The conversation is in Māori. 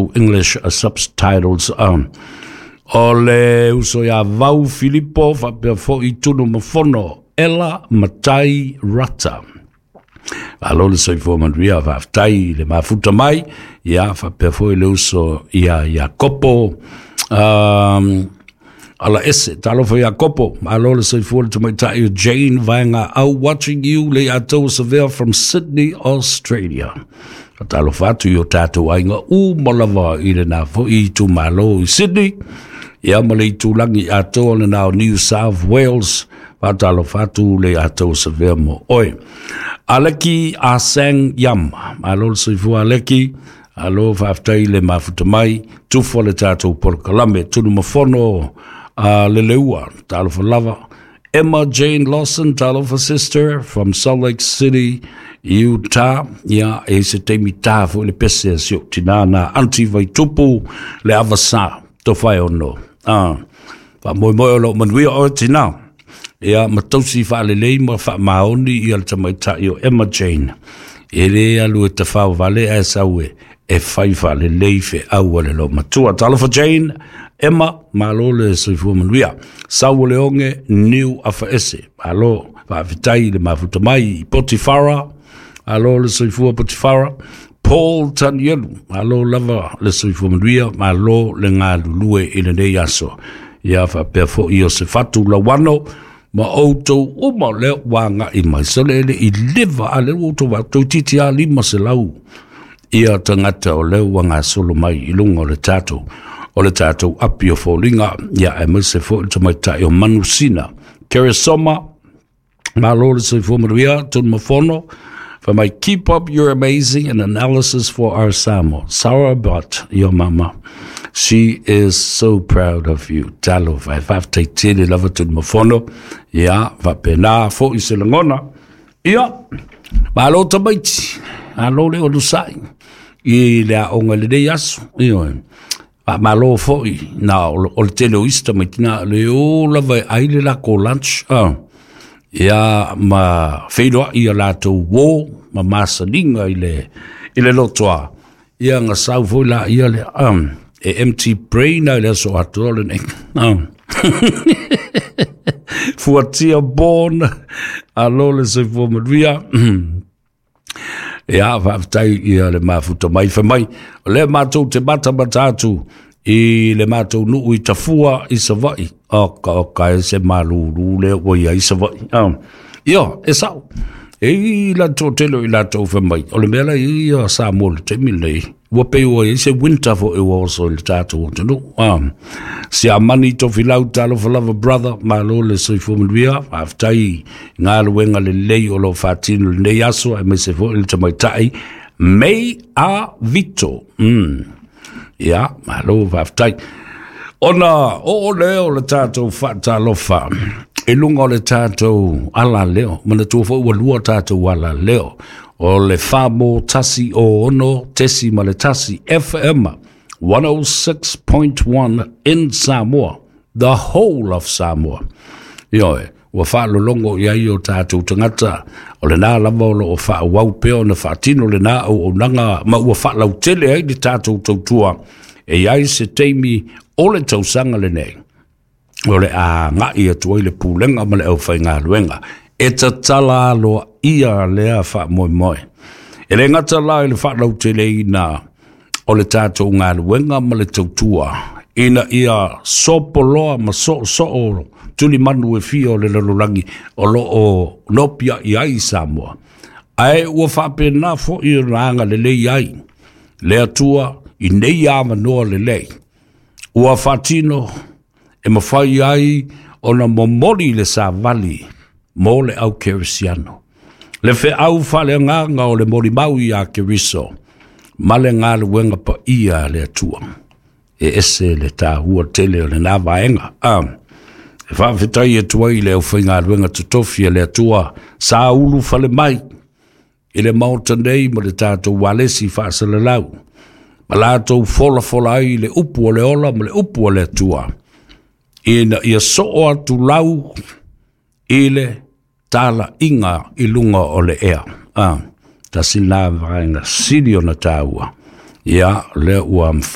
tātou English subtitles. O le uso ia vau Filipo, whapea fo I tunu mafono, Ela Matai Rata. Alo le soifo manuia, whaftai le mafuta mai, ia whapea fo I le uso ia Iakopo, ala ese, talo fo Iakopo, alo le soifo le tumaitai Jane Vaenga, au watching you le atou Seville from Sydney, Australia. Talo fatu yo tātou ainga malava I le nā fo I tu malo I Sydney, ia male I tūlangi atou le nā New South Wales, talo fatu le atou Seville mo oi. Aleki Asang Yam, alo le soifo Aleki, alo whaftai le mafuta mai, tufo le tātou Polokalame, tunu mafono le leua, talo for lava. Emma Jane Lawson, talo for sister, from Salt Lake City, Utah, ia e se teimi tā fo le pese sio tina na anti vai tupu le avasa to fai ono. Fa moi o lo manuia o tina. Ia matausi fa le lei ma fa maoni ia le tamaita io Emma Jane. E le alu e tafau vale e saue e fai fa le lei fe au le lo matua. Talo for Jane, Emma, malo le soifu manuia. Sau le onge niu afa ese. Malo, fa vitai le mafuta mai Potifara. Alo le soifua Potifara, Paul Tanielu, alo lava le soifua manuia, alo le ngā lulue I le nei aso. Ia whapea fo I o se fatu la wano, ma outou uma le wanga I mai salele I leva a le outou watou titi a lima se lau. Ia tangata o le wanga solo mai I lunga o le tātou api o fōlinga, ia e mese fo I tamaita I o manusina. Keresoma, malo le soifua manuia, tun mafono, for my keep up your amazing and analysis for our Samo. Sarah Bott, your mama. She is so proud of you. Talo, vai whaftai tele lava tu mafono. Ia, whapena, fo I se langona. Ia, malo tamaiti. Alo le onusai. I lea onga le dei asu. Ia, malo fo I. Na, o le tele o ista maitina. Le o lava aile la ko lunch. Ia ma whairoa I a lātou wō, ma masaninga I le lotoa. Ia ngā sau fwoi la ia le e empty brain ai le so atua le nei. Fuatia born, alo le se fua manuia. Ia whaftai ia le mafuta mai whamai. Le mātou te mata matatu. I le mātou nuu I tafua I savai. Ka e se malulu le wai ai savai. Ia, e sau. E la tō telo I la tō whamai. O le mea I a sa mōle te milei. Wape ua I se winter fo e waso le tātou o tenu. Si a mani to filau talo for love brother. Malo le soifo manuia. Aftai ngā luenga le lei o lo whatino le nei aso. E me se fo il tamaitai. Mei a Vito. Ia, malo whaftai. Ona, o leo le tātou whata lofa. E lunga o le tātou ala leo. Mana tua fo ua lua tātou ala leo. O le whamo tasi o ono, tesi ma le tasi FM 106.1 in Samoa. The whole of Samoa. Ioe, ua whaalo longo iai o tātou tangata. O le nā lava o lo o wha wau peo na whaatino le nā o nanga ma ua whaalau tele ai di tātou tautua e ai se teimi o le tausanga le nei. O le a ngā ia tuai le pūlenga ma le au whai ngā luenga. E ta tala aloa ia lea wha moi moi. E le ngata la i le whaalau tele i nā o le tātou ngā luenga ma le tautua. Ina ia sopoloa ma so o tuli manu e fia o le lalolangi o lo o nopia I ai Samoa. Ai ua whapena fo I ranga le lei ai. Le atua I nei ama noa le lei. Ua whatino e mawhai ai o na momori le sa vali mo le au kerisiano. Le fe au whale nganga o le mori mau I a keriso. Ma le ngā le wenga pa ia le atua. E ese le tā hua tele o le nā vaenga. E whawhetai e tuai le au whainga ruenga tutofia le atua sa ulu whale mai. I le mauta nei mo le tātou walesi whaasala lau. Ma lātou fola ai le upu o le ola mo le upu o le atua. Ina ia soo atu lau I le tala inga I lunga o le ea. Ta sila vaenga siri o na tāua. Ia le ua